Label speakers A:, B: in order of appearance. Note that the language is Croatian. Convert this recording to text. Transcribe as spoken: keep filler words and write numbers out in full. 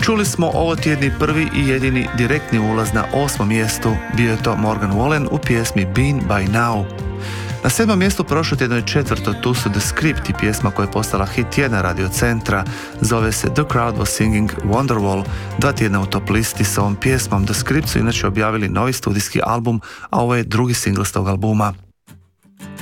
A: Čuli smo ovo tjedni prvi i jedini direktni ulaz na osmom mjestu, bio je to Morgan Wallen u pjesmi Been By Now. Na sedmom mjestu prošlo tjedno je četvrto, tu su The Script i pjesma koja je postala hit tjedna Radio Centra, zove se The Crowd Was Singing Wonderwall, dva tjedna u top listi s ovom pjesmom. The Script su inače objavili novi studijski album, a ovo je drugi singl s tog albuma.